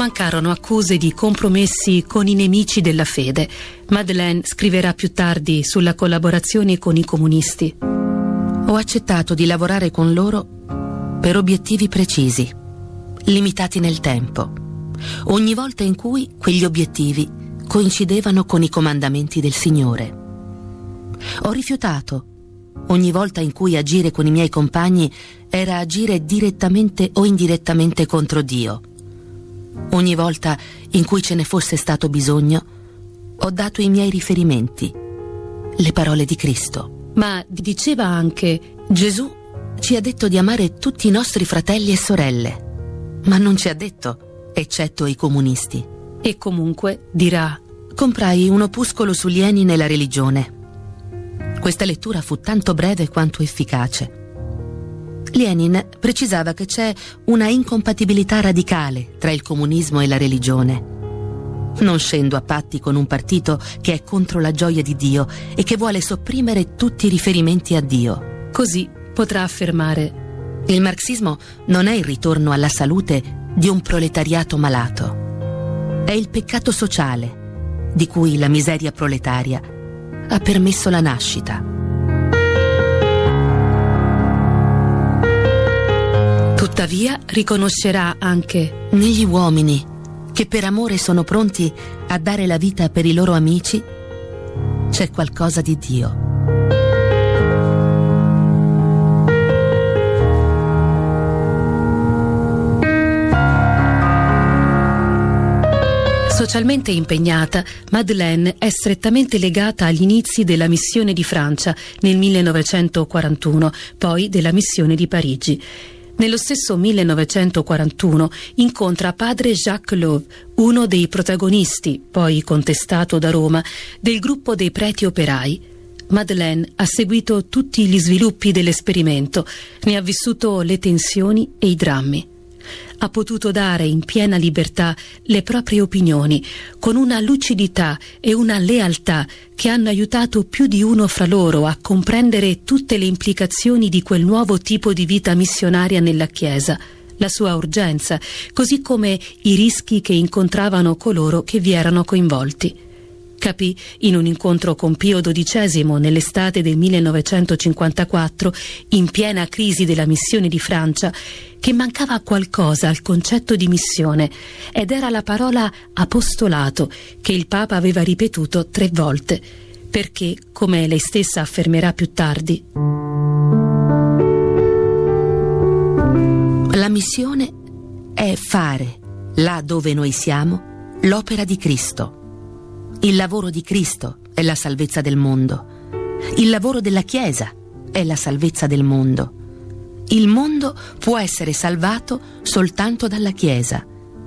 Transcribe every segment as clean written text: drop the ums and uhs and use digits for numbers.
mancarono accuse di compromessi con i nemici della fede. Madeleine scriverà più tardi sulla collaborazione con i comunisti: ho accettato di lavorare con loro per obiettivi precisi, limitati nel tempo, ogni volta in cui quegli obiettivi coincidevano con i comandamenti del Signore. Ho rifiutato ogni volta in cui agire con i miei compagni era agire direttamente o indirettamente contro Dio. Ogni volta in cui ce ne fosse stato bisogno, ho dato i miei riferimenti, le parole di Cristo. Ma diceva anche: Gesù ci ha detto di amare tutti i nostri fratelli e sorelle, ma non ci ha detto eccetto i comunisti. E comunque, dirà, comprai un opuscolo su Lenin e la religione. Questa lettura fu tanto breve quanto efficace. Lenin precisava che c'è una incompatibilità radicale tra il comunismo e la religione. Non scendo a patti con un partito che è contro la gioia di Dio e che vuole sopprimere tutti i riferimenti a Dio. Così potrà affermare: il marxismo non è il ritorno alla salute di un proletariato malato. È il peccato sociale di cui la miseria proletaria ha permesso la nascita. Tuttavia riconoscerà anche negli uomini che per amore sono pronti a dare la vita per i loro amici c'è qualcosa di Dio. Socialmente impegnata, Madeleine è strettamente legata agli inizi della missione di Francia nel 1941, poi della missione di Parigi. Nello stesso 1941 incontra padre Jacques Love, uno dei protagonisti, poi contestato da Roma, del gruppo dei preti operai. Madeleine ha seguito tutti gli sviluppi dell'esperimento, ne ha vissuto le tensioni e i drammi. Ha potuto dare in piena libertà le proprie opinioni, con una lucidità e una lealtà che hanno aiutato più di uno fra loro a comprendere tutte le implicazioni di quel nuovo tipo di vita missionaria nella Chiesa, la sua urgenza, così come i rischi che incontravano coloro che vi erano coinvolti. Capì in un incontro con Pio XII nell'estate del 1954, in piena crisi della missione di Francia, che mancava qualcosa al concetto di missione, ed era la parola apostolato che il Papa aveva ripetuto 3 volte, perché, come lei stessa affermerà più tardi, la missione è fare, là dove noi siamo, l'opera di Cristo. Il lavoro di Cristo è la salvezza del mondo. Il lavoro della Chiesa è la salvezza del mondo. Il mondo può essere salvato soltanto dalla Chiesa.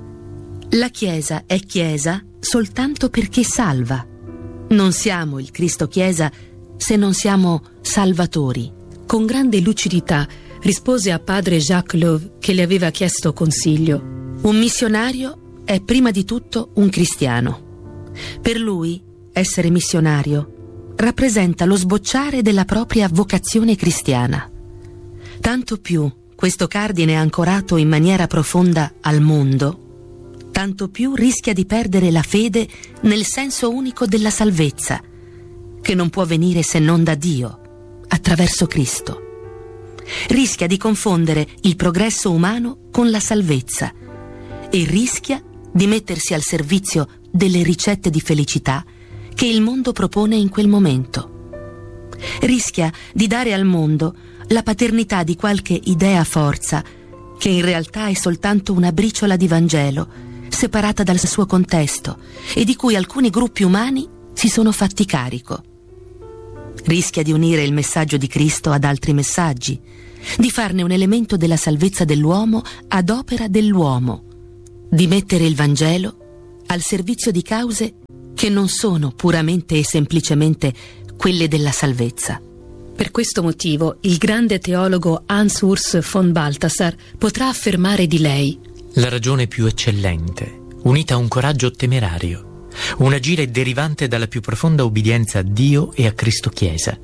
La Chiesa è Chiesa soltanto perché salva. Non siamo il Cristo Chiesa se non siamo salvatori. Con grande lucidità rispose a padre Jacques Love, che le aveva chiesto consiglio: un missionario è prima di tutto un cristiano. Per lui, essere missionario rappresenta lo sbocciare della propria vocazione cristiana. Tanto più questo cardine è ancorato in maniera profonda al mondo, tanto più rischia di perdere la fede nel senso unico della salvezza, che non può venire se non da Dio, attraverso Cristo. Rischia di confondere il progresso umano con la salvezza e rischia di mettersi al servizio delle ricette di felicità che il mondo propone in quel momento. Rischia di dare al mondo la paternità di qualche idea forza che in realtà è soltanto una briciola di Vangelo separata dal suo contesto e di cui alcuni gruppi umani si sono fatti carico. Rischia di unire il messaggio di Cristo ad altri messaggi, di farne un elemento della salvezza dell'uomo ad opera dell'uomo, di mettere il Vangelo al servizio di cause che non sono puramente e semplicemente quelle della salvezza. Per questo motivo il grande teologo Hans Urs von Balthasar potrà affermare di lei: la ragione più eccellente, unita a un coraggio temerario, un agire derivante dalla più profonda obbedienza a Dio e a Cristo Chiesa.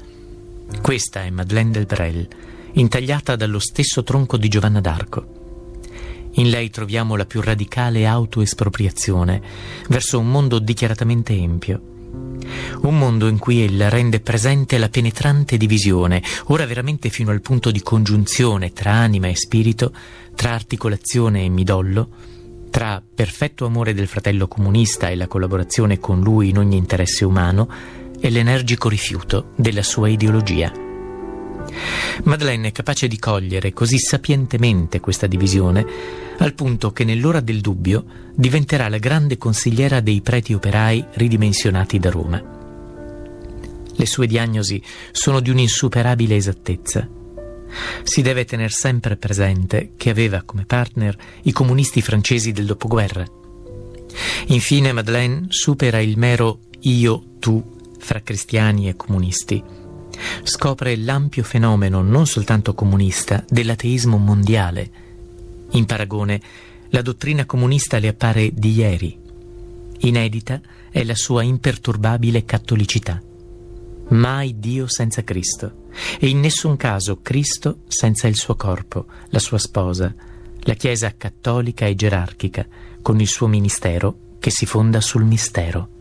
Questa è Madeleine Delbrel, intagliata dallo stesso tronco di Giovanna d'Arco. In lei troviamo la più radicale autoespropriazione verso un mondo dichiaratamente empio. Un mondo in cui ella rende presente la penetrante divisione, ora veramente fino al punto di congiunzione tra anima e spirito, tra articolazione e midollo, tra perfetto amore del fratello comunista e la collaborazione con lui in ogni interesse umano e l'energico rifiuto della sua ideologia. Madeleine è capace di cogliere così sapientemente questa divisione al punto che nell'ora del dubbio diventerà la grande consigliera dei preti operai ridimensionati da Roma. Le sue diagnosi sono di un'insuperabile esattezza. Si deve tener sempre presente che aveva come partner i comunisti francesi del dopoguerra. Infine Madeleine supera il mero io-tu fra cristiani e comunisti. Scopre l'ampio fenomeno non soltanto comunista dell'ateismo mondiale. In paragone, la dottrina comunista le appare di ieri. Inedita è la sua imperturbabile cattolicità. Mai Dio senza Cristo, e in nessun caso Cristo senza il suo corpo, la sua sposa, la Chiesa cattolica e gerarchica, con il suo ministero che si fonda sul mistero.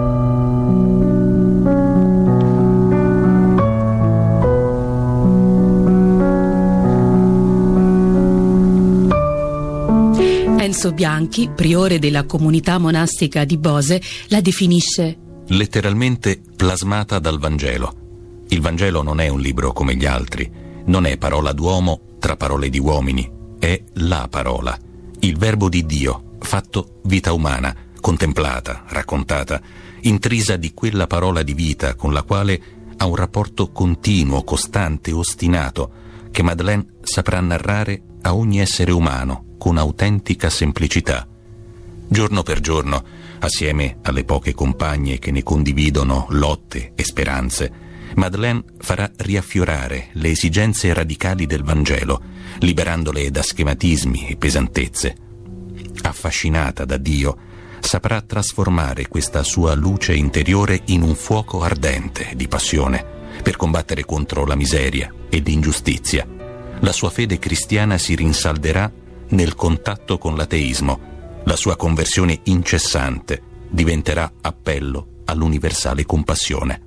Enzo Bianchi, priore della comunità monastica di Bose, la definisce letteralmente plasmata dal Vangelo. Il Vangelo non è un libro come gli altri, non è parola d'uomo tra parole di uomini, è la parola, il verbo di Dio, fatto vita umana, contemplata, raccontata, intrisa di quella parola di vita con la quale ha un rapporto continuo, costante, ostinato, che Madeleine saprà narrare a ogni essere umano con autentica semplicità. Giorno per giorno, assieme alle poche compagne che ne condividono lotte e speranze, Madeleine farà riaffiorare le esigenze radicali del Vangelo, liberandole da schematismi e pesantezze. Affascinata da Dio, saprà trasformare questa sua luce interiore in un fuoco ardente di passione per combattere contro la miseria e l'ingiustizia. La sua fede cristiana si rinsalderà nel contatto con l'ateismo. La sua conversione incessante diventerà appello all'universale compassione.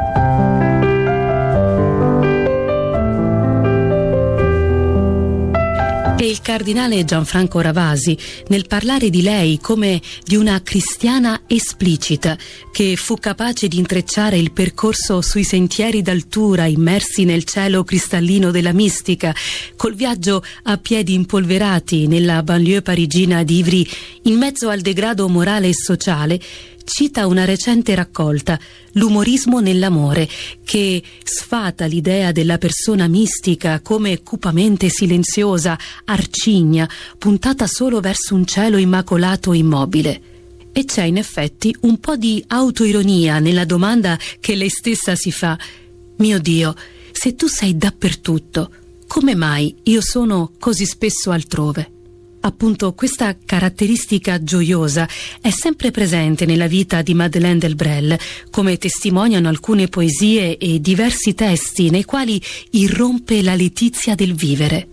E il cardinale Gianfranco Ravasi, nel parlare di lei come di una cristiana esplicita, che fu capace di intrecciare il percorso sui sentieri d'altura immersi nel cielo cristallino della mistica, col viaggio a piedi impolverati nella banlieue parigina di Ivry, in mezzo al degrado morale e sociale, cita una recente raccolta, L'umorismo nell'amore, che sfata l'idea della persona mistica come cupamente silenziosa, arcigna, puntata solo verso un cielo immacolato immobile. E c'è in effetti un po' di autoironia nella domanda che lei stessa si fa: mio Dio, se tu sei dappertutto, come mai io sono così spesso altrove? Appunto, questa caratteristica gioiosa è sempre presente nella vita di Madeleine Delbrel, come testimoniano alcune poesie e diversi testi nei quali irrompe la letizia del vivere.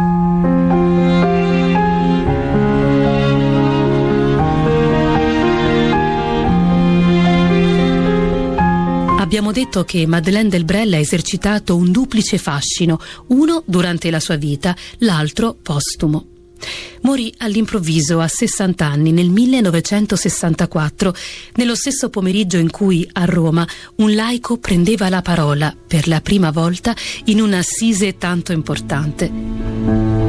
Abbiamo detto che Madeleine Delbrel ha esercitato un duplice fascino, uno durante la sua vita, l'altro postumo. Morì all'improvviso a 60 anni nel 1964, nello stesso pomeriggio in cui a Roma un laico prendeva la parola per la prima volta in un'assise tanto importante.